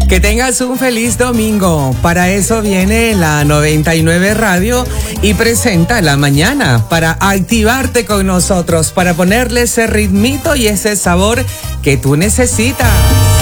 Que tengas un feliz domingo. Para eso viene la 99 Radio y presenta La Mañana para activarte con nosotros, para ponerle ese ritmito y ese sabor que tú necesitas.